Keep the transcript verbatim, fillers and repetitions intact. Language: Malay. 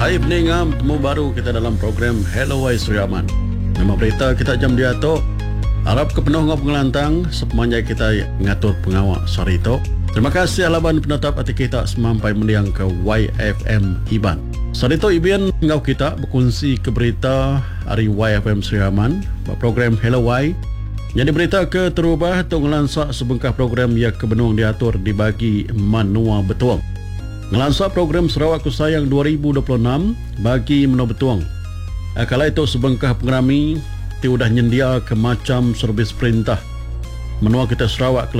Hai peningam, temu baru kita dalam program Hello Wai Suriaman. Nama berita kita jam dia tu Arab ke penuh ngop ngelantang sepanjang kita ngatur pengawak sore itu. Terima kasih alaban penatap hati kita semampai mendiang ke Y F M Iban. Sore itu Iban ngau kita berkongsi ke berita hari Y F M Suriaman program Hello Wai. Jadi berita ke terubah tu ngelansak sebengkah program yang kebenung diatur dibagi manua betuang. Ngelansak program Sarawak Ku Sayang dua ribu dua puluh enam bagi menua betuang. Kala itu sebengkah pengerami ti udah nyendia ke macam servis perintah menua kita Sarawak